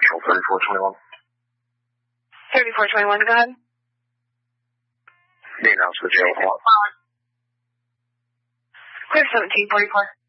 Central, 3421. 3421, go ahead. The announcer, jail clock. Clear 1744.